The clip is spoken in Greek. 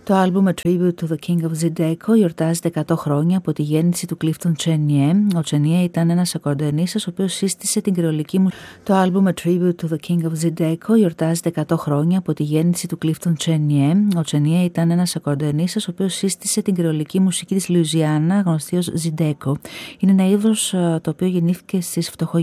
Το άλμπουμ A Tribute to the King of Zydeco γιορτάζεται 100 χρόνια από τη γέννηση του Clifton Chenier. Ο Chenier ήταν ένας ακορντεονίστας ο οποίος σύστησε την κρεολική μουσική. Το άλμπουμ A Tribute to the King of Zydeco γιορτάζεται 100 χρόνια από τη γέννηση του Clifton Chenier. Ο Chenier ήταν ένας ακορντεονίστας ο οποίος σύστησε την κρεολική μουσική της Λουιζιάννα, γνωστή ως Zydeco. Είναι ένα είδος το οποίο γεννήθηκε στις φτωχογενείς